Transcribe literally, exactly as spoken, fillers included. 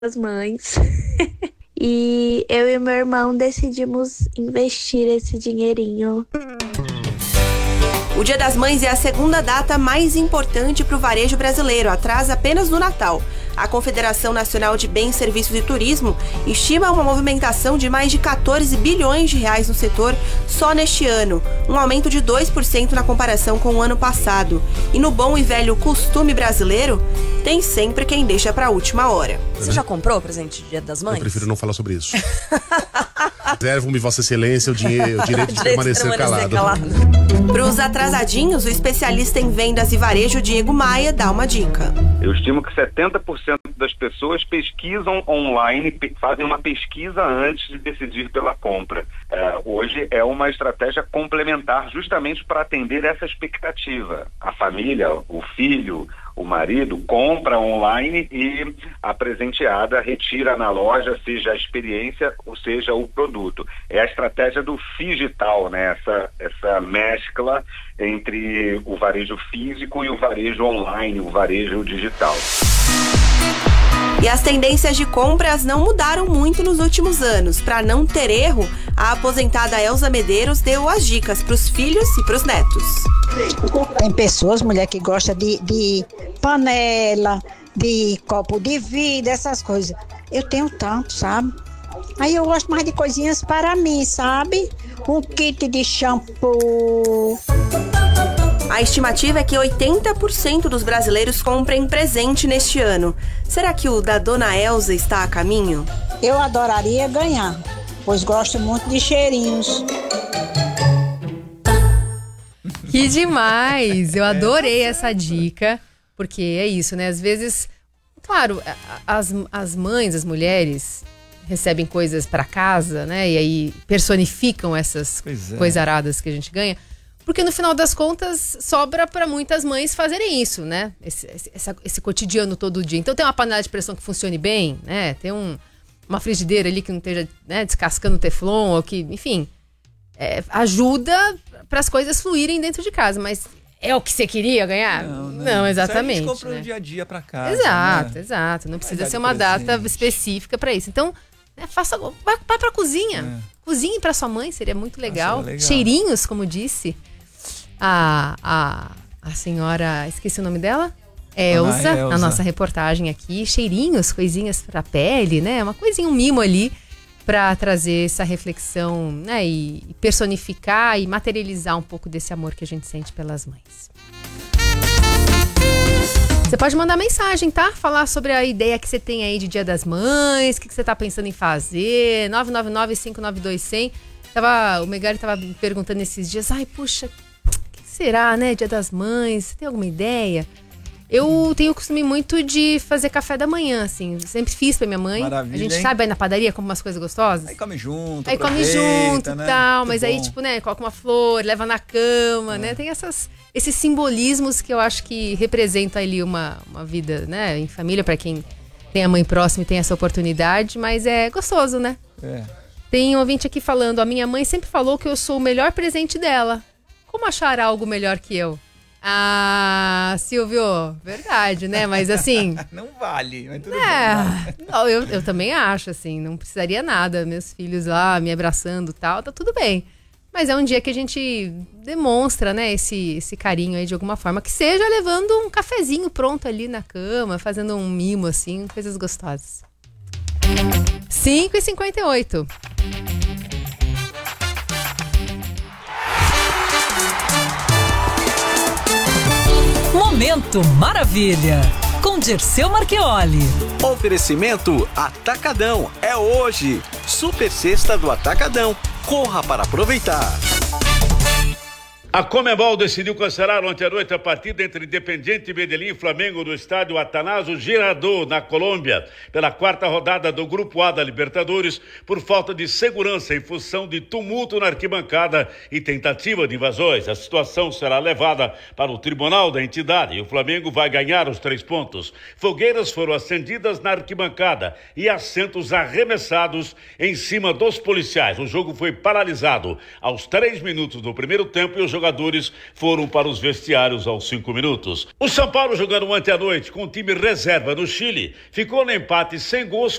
das Mães. E eu e meu irmão decidimos investir esse dinheirinho. O Dia das Mães é a segunda data mais importante para o varejo brasileiro, atrás apenas do Natal. A Confederação Nacional de Bens, Serviços e Turismo estima uma movimentação de mais de quatorze bilhões de reais no setor só neste ano, um aumento de dois por cento na comparação com o ano passado. E no bom e velho costume brasileiro, tem sempre quem deixa para a última hora. Você já comprou presente de Dia das Mães? Eu prefiro não falar sobre isso. Reservo-me, Vossa Excelência, o, dinheiro, o direito de permanecer, permanecer calado. calado. Para os atrasadinhos, o especialista em vendas e varejo Diego Maia dá uma dica. Eu estimo que setenta por cento das pessoas pesquisam online, fazem uma pesquisa antes de decidir pela compra. É, hoje é uma estratégia complementar justamente para atender essa expectativa. A família, o filho, o marido compra online e a presenteada retira na loja, seja a experiência ou seja o produto. É a estratégia do digital, né? Essa, essa mescla entre o varejo físico e o varejo online, o varejo digital. E as tendências de compras não mudaram muito nos últimos anos. Para não ter erro, a aposentada Elza Medeiros deu as dicas para os filhos e para os netos. Tem pessoas, mulher, que gosta de, de panela, de copo de vidro, essas coisas. Eu tenho tanto, sabe? Aí eu gosto mais de coisinhas para mim, sabe? Um kit de shampoo. A estimativa é que oitenta por cento dos brasileiros comprem presente neste ano. Será que o da Dona Elza está a caminho? Eu adoraria ganhar, pois gosto muito de cheirinhos. Que demais! Eu adorei essa dica, porque é isso, né? Às vezes, claro, as, as mães, as mulheres recebem coisas para casa, né? E aí personificam essas é. coisaradas que a gente ganha. Porque no final das contas sobra para muitas mães fazerem isso, né? Esse, esse, essa, esse cotidiano todo dia. Então tem uma panela de pressão que funcione bem, né? Tem um, uma frigideira ali que não esteja, né, descascando teflon, ou que, enfim, é, ajuda para as coisas fluírem dentro de casa. Mas é o que você queria ganhar? Não, né? Não, exatamente. Isso a gente compra né? no dia a dia para casa. Exato, né? exato. Não precisa ser uma data específica para isso. Então, né, faça, vá, vá para a cozinha. É. Cozinhe para sua mãe, seria muito legal. Nossa, legal. Cheirinhos, como disse a, a, a senhora, esqueci o nome dela? Elza, ah, Elza, na nossa reportagem aqui. Cheirinhos, coisinhas para a pele, né? Uma coisinha, um mimo ali para trazer essa reflexão, né? E personificar e materializar um pouco desse amor que a gente sente pelas mães. Você pode mandar mensagem, tá? Falar sobre a ideia que você tem aí de Dia das Mães, o que, que você tá pensando em fazer. nove nove nove, cinco nove dois, zero zero. Tava, o Megali tava me perguntando esses dias, ai, puxa, o que será, né? Dia das Mães, você tem alguma ideia? Eu tenho o costume muito de fazer café da manhã, assim. Sempre fiz pra minha mãe. Maravilha, a gente hein? sabe, vai na padaria, come umas coisas gostosas. Aí come junto, Aí come junto e né? tal. Muito mas bom. aí, tipo, né, coloca uma flor, leva na cama, é. né? Tem essas, esses simbolismos que eu acho que representam ali uma, uma vida, né? Em família, pra quem tem a mãe próxima e tem essa oportunidade. Mas é gostoso, né? É. Tem um ouvinte aqui falando, a minha mãe sempre falou que eu sou o melhor presente dela. Como achar algo melhor que eu? Ah, Silvio, verdade, né? Mas assim... não vale, mas tudo é, bem. Não, eu, eu também acho, assim, não precisaria nada. Meus filhos lá me abraçando e tal, tá tudo bem. Mas é um dia que a gente demonstra, né, esse, esse carinho aí de alguma forma. Que seja levando um cafezinho pronto ali na cama, fazendo um mimo, assim, coisas gostosas. cinco e cinquenta e oito. Momento Maravilha, com Dirceu Marchioli. Oferecimento Atacadão, é hoje. Super Sexta do Atacadão. Corra para aproveitar. A Conmebol decidiu cancelar ontem à noite a partida entre Independiente Medellín e Flamengo no estádio Atanásio Girardot, na Colômbia, pela quarta rodada do Grupo A da Libertadores, por falta de segurança em função de tumulto na arquibancada e tentativa de invasões. A situação será levada para o tribunal da entidade e o Flamengo vai ganhar os três pontos. Fogueiras foram acendidas na arquibancada e assentos arremessados em cima dos policiais. O jogo foi paralisado aos três minutos do primeiro tempo e os jogadores jogadores foram para os vestiários aos cinco minutos. O São Paulo, jogando ontem à noite com o time reserva no Chile, ficou no empate sem gols